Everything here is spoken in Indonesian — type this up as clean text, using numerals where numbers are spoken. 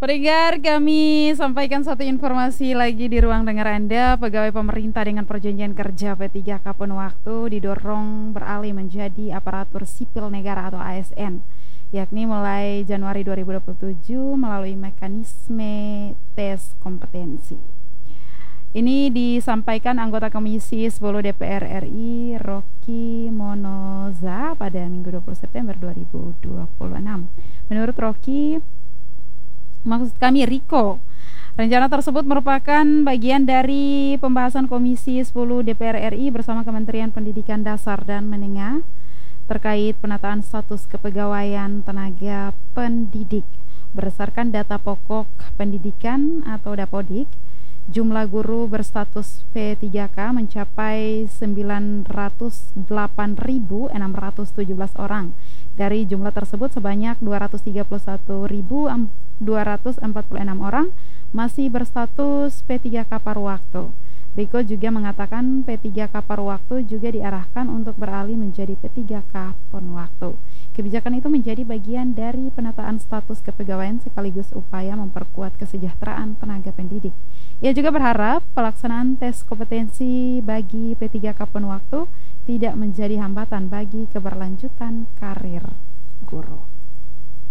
Pendengar, kami sampaikan satu informasi lagi di ruang dengar Anda. Pegawai pemerintah dengan perjanjian kerja P3K penuh waktu didorong beralih menjadi aparatur sipil negara atau ASN, yakni mulai Januari 2027 melalui mekanisme tes kompetensi. Ini disampaikan anggota Komisi 10 DPR RI Rocky Monoza pada Minggu 20 September 2026. Menurut Rocky, maksud kami Riko, rencana tersebut merupakan bagian dari pembahasan Komisi 10 DPR RI bersama Kementerian Pendidikan Dasar dan Menengah terkait penataan status kepegawaian tenaga pendidik. Berdasarkan data pokok pendidikan atau Dapodik, jumlah guru berstatus P3K mencapai 908.617 orang. Dari jumlah tersebut sebanyak 231.246 orang masih berstatus P3K paruh waktu. Riko juga mengatakan P3K paruh waktu juga diarahkan untuk beralih menjadi P3K penuh waktu. Kebijakan itu menjadi bagian dari penataan status kepegawaian sekaligus upaya memperkuat kesejahteraan tenaga pendidik. Ia juga berharap pelaksanaan tes kompetensi bagi P3K penuh waktu tidak menjadi hambatan bagi keberlanjutan karir guru.